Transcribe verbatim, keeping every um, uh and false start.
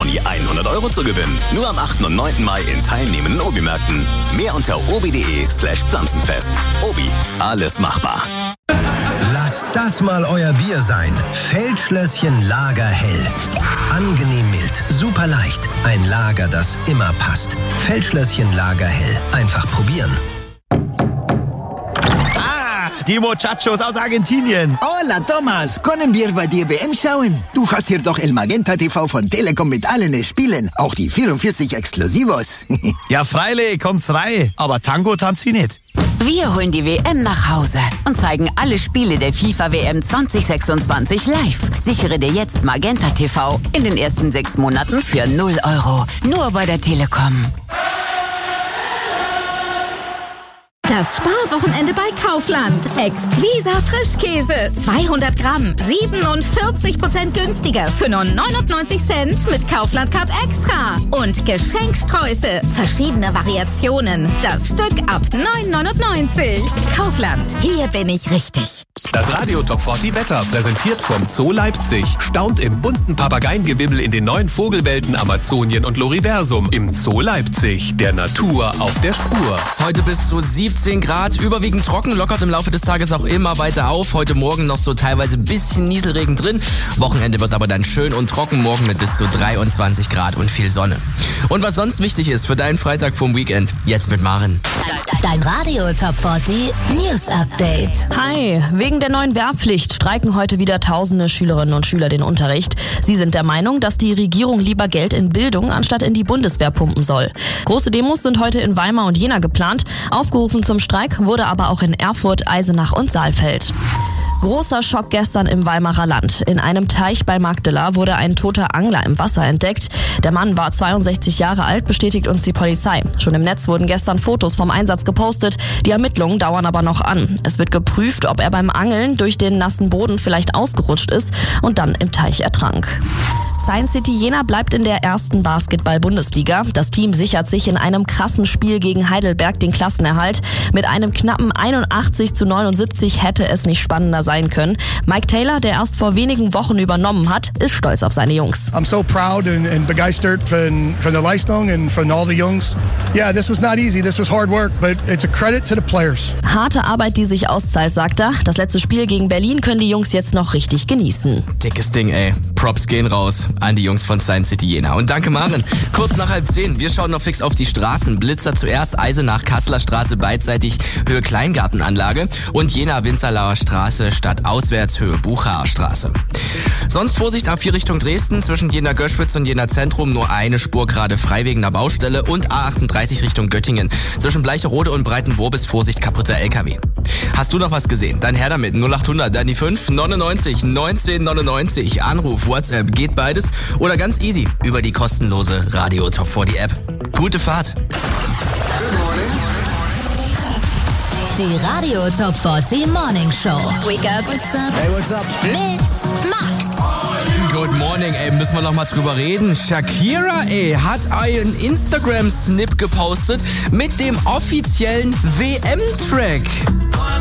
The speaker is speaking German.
Toni hundert Euro zu gewinnen. Nur am achten und neunten Mai in teilnehmenden Obi-Märkten. Mehr unter obi.de slash pflanzenfest. Obi, alles machbar. Lasst das mal euer Bier sein. Feldschlösschen Lagerhell. Angenehm mild, super leicht. Ein Lager, das immer passt. Feldschlösschen Lagerhell. Einfach probieren. Ah, die Muchachos aus Argentinien. Hola, Thomas. Können wir bei dir W M schauen? Du hast hier doch El Magenta T V von Telekom mit allen Spielen. Auch die vierundvierzig Exklusivos. Ja, freilich, kommt's rein. Aber Tango tanzt sie nicht. Wir holen die W M nach Hause und zeigen alle Spiele der FIFA W M zwanzig sechsundzwanzig live. Sichere dir jetzt Magenta T V in den ersten sechs Monaten für null Euro. Nur bei der Telekom. Das Sparwochenende bei Kaufland. Exquisa Frischkäse. zweihundert Gramm. siebenundvierzig Prozent günstiger für nur neunundneunzig Cent mit Kaufland Card Extra. Und Geschenksträuße. Verschiedene Variationen. Das Stück ab neun neunundneunzig. Kaufland. Hier bin ich richtig. Das Radio Top vierzig Wetter, präsentiert vom Zoo Leipzig. Staunt im bunten Papageiengewimmel in den neuen Vogelwelten Amazonien und Loriversum. Im Zoo Leipzig. Der Natur auf der Spur. Heute bis zu siebzehn Grad, überwiegend trocken, lockert im Laufe des Tages auch immer weiter auf. Heute Morgen noch so teilweise ein bisschen Nieselregen drin. Wochenende wird aber dann schön und trocken, morgen mit bis zu dreiundzwanzig Grad und viel Sonne. Und was sonst wichtig ist für deinen Freitag vom Weekend, jetzt mit Maren. Dein Radio Top vierzig News Update. Hi, wegen der neuen Wehrpflicht streiken heute wieder tausende Schülerinnen und Schüler den Unterricht. Sie sind der Meinung, dass die Regierung lieber Geld in Bildung anstatt in die Bundeswehr pumpen soll. Große Demos sind heute in Weimar und Jena geplant. Aufgerufen zum Streik wurde aber auch in Erfurt, Eisenach und Saalfeld. Großer Schock gestern im Weimarer Land. In einem Teich bei Magdala wurde ein toter Angler im Wasser entdeckt. Der Mann war zweiundsechzig Jahre alt, bestätigt uns die Polizei. Schon im Netz wurden gestern Fotos vom Einsatz gepostet. Die Ermittlungen dauern aber noch an. Es wird geprüft, ob er beim Angeln durch den nassen Boden vielleicht ausgerutscht ist und dann im Teich ertrank. Science City Jena bleibt in der ersten Basketball-Bundesliga. Das Team sichert sich in einem krassen Spiel gegen Heidelberg den Klassenerhalt. Mit einem knappen einundachtzig zu neunundsiebzig hätte es nicht spannender sein können. Mike Taylor, der erst vor wenigen Wochen übernommen hat, ist stolz auf seine Jungs. I'm so proud and, and begeistert von, von der Leistung und von all the Jungs. Yeah, this was not easy. This was hard work, but it's a credit to the players. Harte Arbeit, die sich auszahlt, sagt er. Das letzte Spiel gegen Berlin können die Jungs jetzt noch richtig genießen. Dickes Ding, ey. Props gehen raus an die Jungs von Science City Jena. Und danke, Maren. Kurz nach halb zehn. Wir schauen noch fix auf die Straßen. Blitzer zuerst, Eisenach, Kasseler Straße beidseitig Höhe Kleingartenanlage und Jena-Winzerlauer Straße statt auswärts Höhe Buchaer Straße. Sonst Vorsicht A vier Richtung Dresden. Zwischen Jena-Göschwitz und Jena-Zentrum nur eine Spur gerade frei wegen einer Baustelle und A achtunddreißig Richtung Göttingen. Zwischen Bleicherode und Breitenworbis Vorsicht kaputter L K W. Hast du noch was gesehen? Dann her damit. null achthundert, dann die fünf neunundneunzig neunzehn neunundneunzig. Anruf, WhatsApp, geht beides. Oder ganz easy über die kostenlose Radio Top vierzig App. Gute Fahrt. Die Radio Top vierzig Morning Show. Wake up. What's up? Hey, what's up? Mit Max. Good morning, ey, müssen wir noch mal drüber reden. Shakira, ey, hat einen Instagram-Snip gepostet mit dem offiziellen W M-Track.